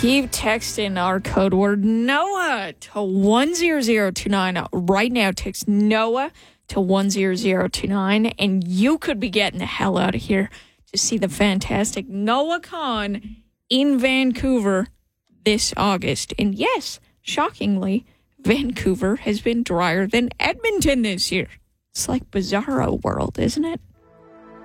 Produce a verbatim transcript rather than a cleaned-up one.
Keep texting our code word NOAH to one zero zero two nine. Right now, text NOAH to one zero zero two nine, and you could be getting the hell out of here to see the fantastic NOAHCon in Vancouver this August. And yes, shockingly, Vancouver has been drier than Edmonton this year. It's like Bizarro World, isn't it?